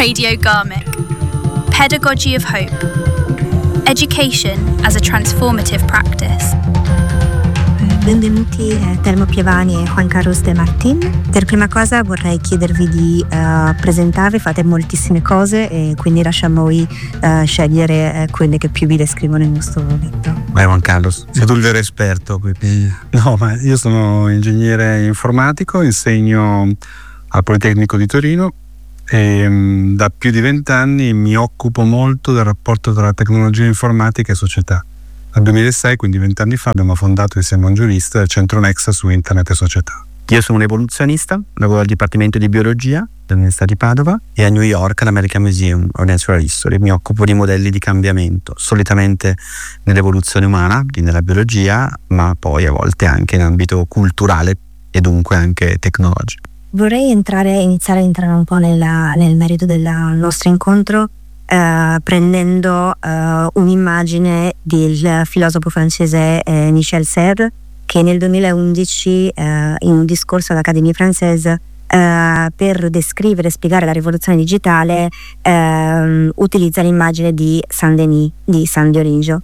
Radio Garmic. Pedagogy of Hope. Education as a transformative practice. Benvenuti Telmo Pievani e Juan Carlos De Martin. Per prima cosa vorrei chiedervi di presentarvi, fate moltissime cose e quindi lasciamo voi scegliere quelle che più vi descrivono in questo momento. Vai Juan Carlos, sei tu il vero esperto. No, ma io sono ingegnere informatico, insegno al Politecnico di Torino e da più di 20 anni mi occupo molto del rapporto tra tecnologia informatica e società. Nel 2006, quindi 20 anni fa, abbiamo fondato insieme a un giurista il Centro Nexa su Internet e Società. Io sono un evoluzionista, lavoro al Dipartimento di Biologia dell'Università di Padova e a New York all'American Museum of Natural History. Mi occupo di modelli di cambiamento, solitamente nell'evoluzione umana, quindi nella biologia, ma poi a volte anche in ambito culturale e dunque anche tecnologico. Vorrei iniziare a entrare un po' nel merito del nostro incontro, prendendo un'immagine del filosofo francese Michel Serres, che nel 2011 in un discorso all'Académie Française per descrivere e spiegare la rivoluzione digitale utilizza l'immagine di Saint-Denis, di San Dionigi.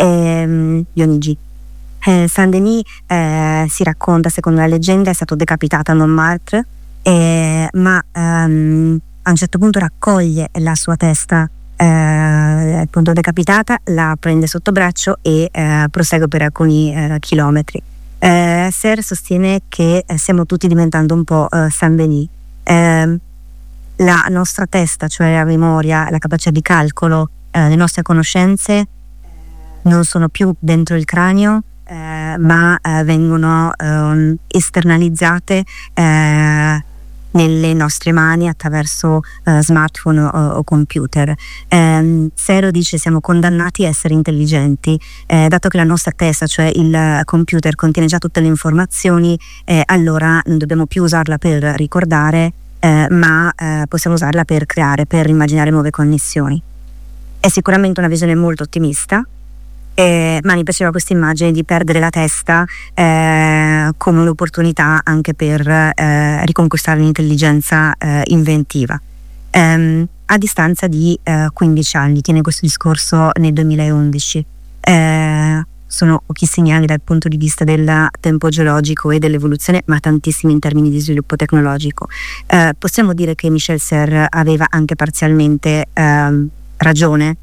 Saint-Denis, si racconta, secondo la leggenda, è stato decapitato a Montmartre, ma a un certo punto raccoglie la sua testa appunto decapitata, la prende sotto braccio e prosegue per alcuni chilometri. Serres sostiene che stiamo tutti diventando un po' Saint-Denis. La nostra testa, cioè la memoria, la capacità di calcolo, le nostre conoscenze non sono più dentro il cranio, ma vengono esternalizzate nelle nostre mani attraverso smartphone o computer. Serres dice: siamo condannati a essere intelligenti, dato che la nostra testa, cioè il computer, contiene già tutte le informazioni, allora non dobbiamo più usarla per ricordare, ma possiamo usarla per creare, per immaginare nuove connessioni. È sicuramente una visione molto ottimista, ma mi piaceva questa immagine di perdere la testa come un'opportunità anche per riconquistare l'intelligenza inventiva. A distanza di 15 anni, tiene questo discorso nel 2011. Sono pochissimi anni dal punto di vista del tempo geologico e dell'evoluzione, ma tantissimi in termini di sviluppo tecnologico. Possiamo dire che Michel Serres aveva anche parzialmente ragione.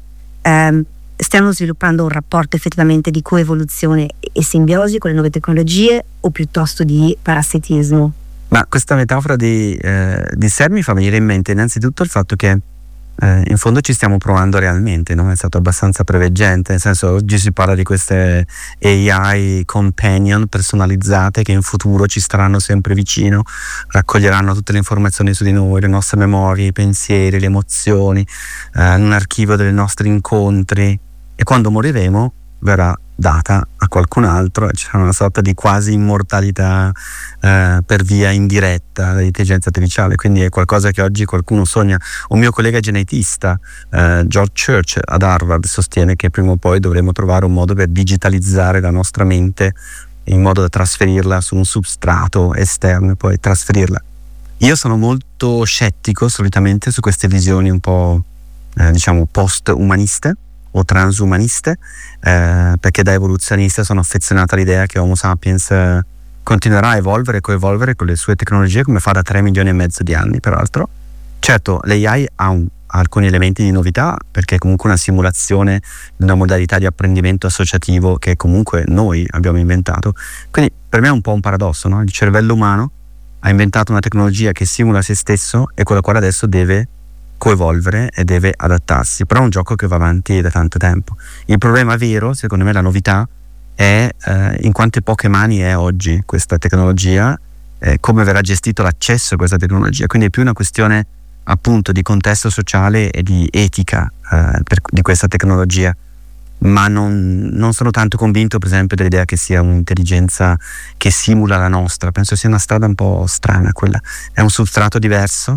Stiamo sviluppando un rapporto effettivamente di coevoluzione e simbiosi con le nuove tecnologie, o piuttosto di parassitismo? Ma questa metafora di Serres mi fa venire in mente innanzitutto il fatto che in fondo ci stiamo provando realmente, no? È stato abbastanza preveggente, nel senso, oggi si parla di queste AI companion personalizzate che in futuro ci staranno sempre vicino, raccoglieranno tutte le informazioni su di noi, le nostre memorie, i pensieri, le emozioni, un archivio dei nostri incontri, e quando moriremo verrà data a qualcun altro e c'è una sorta di quasi immortalità per via indiretta dell'intelligenza artificiale. Quindi è qualcosa che oggi qualcuno sogna. Un mio collega genetista, George Church ad Harvard, sostiene che prima o poi dovremo trovare un modo per digitalizzare la nostra mente in modo da trasferirla su un substrato esterno e poi trasferirla. Io sono molto scettico solitamente su queste visioni un po' diciamo post-umaniste o transumaniste, perché da evoluzionista sono affezionato all'idea che Homo sapiens continuerà a evolvere e coevolvere con le sue tecnologie come fa da 3,5 milioni di anni peraltro. Certo, l'AI ha alcuni elementi di novità, perché è comunque una simulazione di una modalità di apprendimento associativo che comunque noi abbiamo inventato. Quindi per me è un po' un paradosso, no? Il cervello umano ha inventato una tecnologia che simula se stesso e con la quale adesso deve coevolvere e deve adattarsi, però è un gioco che va avanti da tanto tempo. Il problema vero, secondo me, la novità è in quante poche mani è oggi questa tecnologia, come verrà gestito l'accesso a questa tecnologia. Quindi è più una questione appunto di contesto sociale e di etica di questa tecnologia, ma non sono tanto convinto per esempio dell'idea che sia un'intelligenza che simula la nostra. Penso sia una strada un po' strana quella, è un substrato diverso,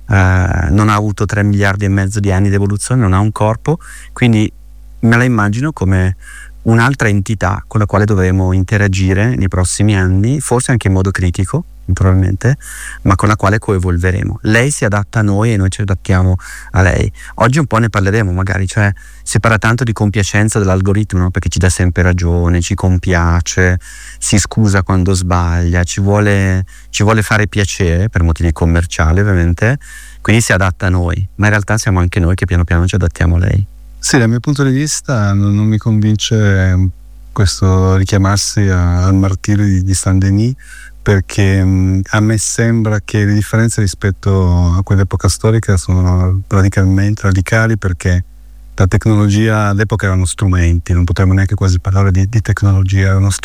non ha avuto 3,5 miliardi di anni di evoluzione, non ha un corpo, quindi me la immagino come un'altra entità con la quale dovremo interagire nei prossimi anni, forse anche in modo critico, naturalmente, ma con la quale coevolveremo. Lei si adatta a noi e noi ci adattiamo a lei. Oggi un po' ne parleremo magari, cioè si parla tanto di compiacenza dell'algoritmo, no? Perché ci dà sempre ragione, ci compiace, si scusa quando sbaglia, ci vuole fare piacere per motivi commerciali ovviamente, quindi si adatta a noi, ma in realtà siamo anche noi che piano piano ci adattiamo a lei. Sì, dal mio punto di vista non mi convince questo richiamarsi al martirio di Saint-Denis, perché a me sembra che le differenze rispetto a quell'epoca storica sono radicali, perché la tecnologia all'epoca erano strumenti, non potremmo neanche quasi parlare di tecnologia, erano